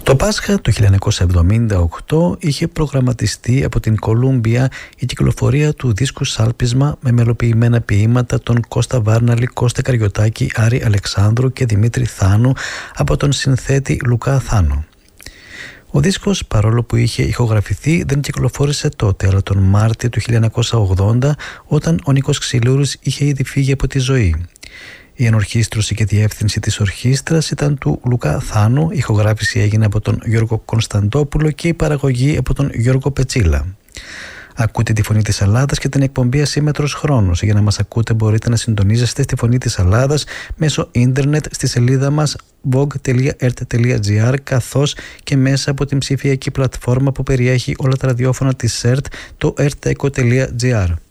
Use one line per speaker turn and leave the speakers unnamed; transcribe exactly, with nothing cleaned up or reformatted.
Το Πάσχα του χίλια εννιακόσια εβδομήντα οκτώ είχε προγραμματιστεί από την Κολούμπια η κυκλοφορία του δίσκου Σάλπισμα με μελοποιημένα ποίηματα των Κώστα Βάρναλη, Κώστα Καριωτάκη, Άρη Αλεξάνδρου και Δημήτρη Θάνου από τον συνθέτη Λουκά Θάνο. Ο δίσκος, παρόλο που είχε ηχογραφηθεί, δεν κυκλοφόρησε τότε, αλλά τον Μάρτιο του χίλια εννιακόσια ογδόντα, όταν ο Νίκος Ξυλούρης είχε ήδη φύγει από τη ζωή. Η ενορχήστρωση και διεύθυνση της ορχήστρας ήταν του Λουκά Θάνου, η ηχογράφηση έγινε από τον Γιώργο Κωνσταντόπουλο και η παραγωγή από τον Γιώργο Πετσίλα. Ακούτε τη Φωνή της Ελλάδας και την εκπομπή Ασύμμετρος Χρόνος. Για να μας ακούτε μπορείτε να συντονίζεστε στη Φωνή της Ελλάδας μέσω ίντερνετ στη σελίδα μας vogue τελεία e r t τελεία g r, καθώς και μέσα από την ψηφιακή πλατφόρμα που περιέχει όλα τα ραδιόφωνα της ΕΡΤ, το e r t eco τελεία g r.